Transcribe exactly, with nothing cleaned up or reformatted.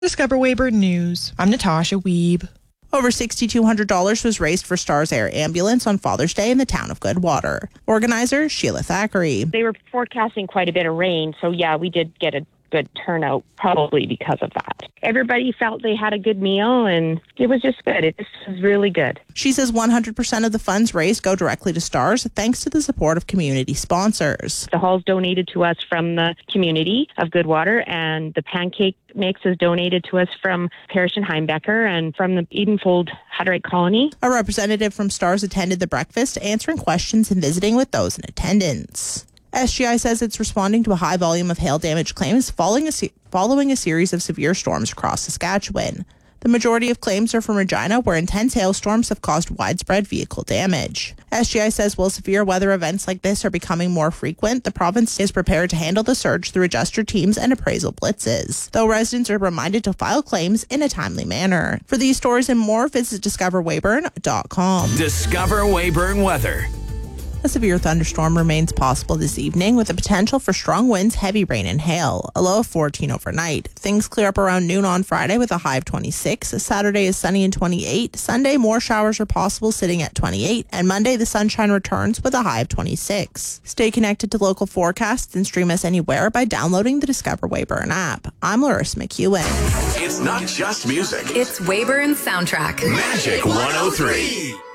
Discover Weyburn News. I'm Natasha Weeb. Over six thousand two hundred dollars was raised for Stars Air Ambulance on Father's Day in the town of Goodwater. Organizer Sheila Thackeray. They were forecasting quite a bit of rain, so yeah, we did get a good turnout probably because of that. Everybody felt they had a good meal and it was just good. It just was really good. She says one hundred percent of the funds raised go directly to Stars thanks to the support of community sponsors. The hall's donated to us from the community of Goodwater, and the pancake mix is donated to us from Parrish and Heimbecker and from the Edenfold Hutterite Colony. A representative from Stars attended the breakfast, answering questions and visiting with those in attendance. S G I says it's responding to a high volume of hail damage claims following a, se- following a series of severe storms across Saskatchewan. The majority of claims are from Regina, where intense hailstorms have caused widespread vehicle damage. S G I says while severe weather events like this are becoming more frequent, the province is prepared to handle the surge through adjuster teams and appraisal blitzes, though residents are reminded to file claims in a timely manner. For these stories and more, visit discover weyburn dot com. Discover Weyburn weather. A severe thunderstorm remains possible this evening with the potential for strong winds, heavy rain, and hail. A low of fourteen overnight. Things clear up around noon on Friday with a high of twenty-six. Saturday is sunny and twenty-eight. Sunday, more showers are possible, sitting at twenty-eight. And Monday, the sunshine returns with a high of twenty-six. Stay connected to local forecasts and stream us anywhere by downloading the Discover Weyburn app. I'm Larissa McEwen. It's not just music. It's Weyburn's soundtrack. Magic one oh three.